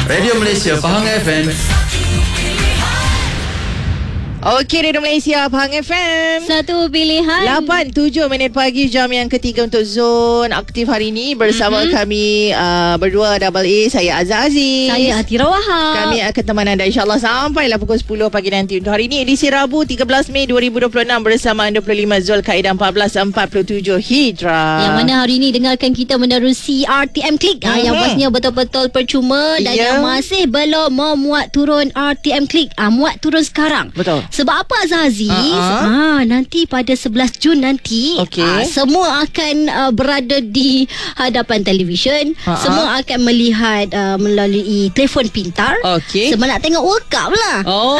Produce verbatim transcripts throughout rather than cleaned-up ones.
Radio Malaysia Pahang F M. Okey, Radio Malaysia Pahang F M. Satu pilihan. lapan tujuh minit pagi, jam yang ketiga untuk Zon Aktif hari ini. Bersama mm-hmm. kami uh, berdua Double A. Saya Azhar Aziz. Saya Atira Wahab. Kami akan teman anda insyaAllah sampailah pukul sepuluh pagi nanti. Untuk hari ini edisi Rabu tiga belas Mei dua ribu dua puluh enam bersama dua puluh lima Zulkaidah empat belas empat puluh tujuh Hijrah. Yang mana hari ini dengarkan kita menerusi R T M Click. Mm-hmm. Yang pastinya betul-betul percuma. Dan yeah. yang masih belum memuat turun R T M Click, ah, muat turun sekarang. Betul. Sebab apa Azhar Aziz? Uh-huh. Ah, nanti pada sebelas Jun nanti okay. ah, semua akan uh, berada di hadapan televisyen. Uh-huh. Semua akan melihat uh, melalui telefon pintar. Okey. Sebab nak tengok World Cup lah. Oh,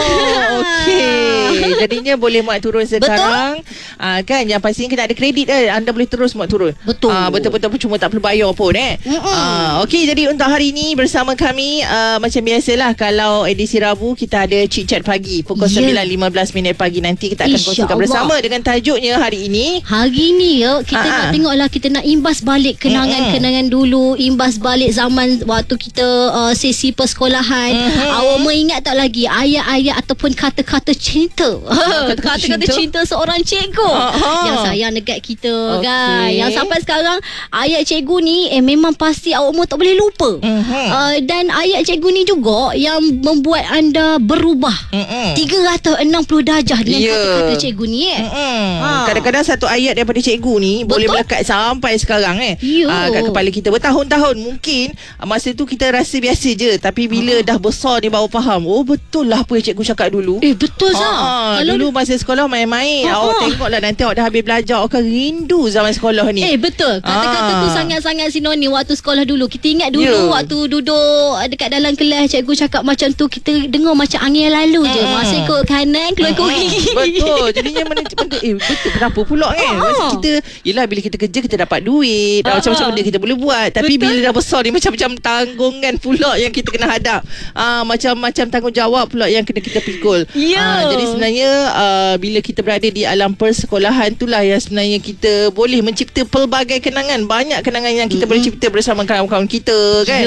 okey. Jadinya boleh muat turun sekarang. Ah, kan yang pastinya kita ada kredit eh. Anda boleh terus muat turun. Betul. Ah, betul-betul percuma, tak perlu bayar pun eh. Ah, okey, jadi untuk hari ini bersama kami uh, macam biasalah, kalau edisi Rabu kita ada chit chat pagi pukul yeah. sembilan lima belas minit pagi nanti kita akan kongsikan bersama dengan tajuknya hari ini. Hari ni ya, kita Ha-ha. nak tengoklah, kita nak imbas balik kenangan-kenangan dulu, imbas balik zaman waktu kita uh, sesi persekolahan. Mm-hmm. Awak mengingat tak lagi ayat-ayat ataupun kata-kata cinta? Kata-kata cinta, cinta seorang cikgu Ha-ha. yang sayang dekat kita, okay. kan? Yang sampai sekarang ayat cikgu ni eh memang pasti awak mau tak boleh lupa. Mm-hmm. Uh, dan ayat cikgu ni juga yang membuat anda berubah mm-hmm. tiga ratus enam puluh darjah dengan yeah. kata-kata cikgu ni eh. Mm-hmm. Ha. Kadang-kadang satu ayat daripada cikgu ni Betul? boleh melekat sampai sekarang eh. Uh, kat kepala kita bertahun-tahun. Mungkin uh, masa tu kita rasa biasa je, tapi bila ha. dah besar ni baru faham, oh betul lah apa yang cikgu cakap dulu. Eh betul Zah. Ha. Kalau dulu masa sekolah main-main, ha. awak tengoklah nanti awak dah habis belajar, awak akan rindu zaman sekolah ni. Eh betul. Kata-kata ha. tu sangat-sangat sinonim waktu sekolah dulu. Kita ingat dulu yeah. waktu duduk dekat dalam kelas, cikgu cakap macam tu, kita dengar macam angin lalu je. Hmm. Masa ikut kanan, keluar ikut kiri. Betul. Jadinya mana benda eh betul kenapa pula kan? Oh. Kita yelah, bila kita kerja kita dapat duit, uh-huh. macam-macam benda kita boleh buat. Tapi betul. bila dah besar ni macam-macam tanggungan pula yang kita kena hadap. Ah, macam-macam tanggungjawab pula yang kena kita pikul. Yeah. Ah, jadi sebenarnya uh, bila kita berada di alam persekolahan, itulah yang sebenarnya kita boleh mencipta pelbagai kenangan. Banyak kenangan yang kita mm-hmm. boleh cipta bersama kawan-kawan kita kan.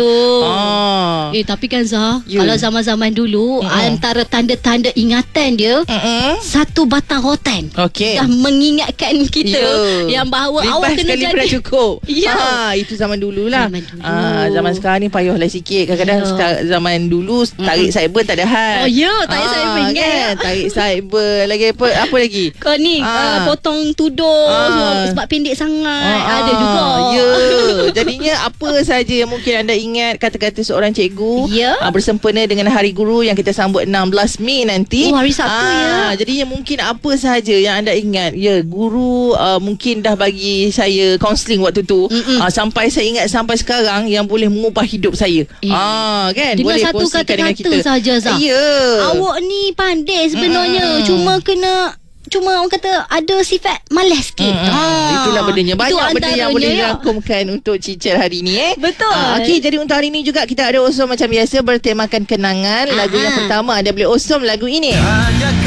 Ah. Eh tapi kan Zah, yeah. kalau zaman-zaman dulu mm-hmm. antara tanda-tanda ingatan dia mm-hmm. satu batang rotan. Okay. Dah mengingatkan kita yeah. yang bahawa Lipas awak kena jadi cukup. Ya. Ha, itu zaman dululah. Zaman dulu. Ah, zaman sekarang ni payahlah sikit. Kadang-kadang yeah. sekarang, zaman dulu tarik mm-hmm. cyber tak ada hal. Oh ya, yeah, tarik ah, cyber ingat. Kan? Tarik cyber lagi apa apa lagi? Kau ni ah. uh, potong tudung ah. sebab pendek sangat. Ah. Ada juga. Ya. Yeah. Jadinya apa saja yang mungkin anda ingat kata-kata seorang cikgu yeah. ah, bersempena dengan Hari Guru yang kita sambut enam belas Mei nanti. Oh, hari Sabtu ah, ya. Jadinya mungkin apa saja yang anda ingat. Ya, guru uh, mungkin dah bagi saya kaunseling waktu tu. Uh, sampai saya ingat sampai sekarang yang boleh mengubah hidup saya. Eh. Ah, kan? Dengan boleh satu kata-kata saja Zah. Ya. Awak ni pandai sebenarnya. Mm. Cuma kena Cuma orang kata ada sifat malas sikit. Mm-hmm. Ha. Itulah bedanya. Banyak Itu benda yang boleh dirangkumkan untuk cincin hari ni eh. Betul. Ha, Okey, jadi untuk hari ni juga kita ada Osom macam biasa bertemakan kenangan. Lagu uh-huh. yang pertama ada boleh Osom lagu ini.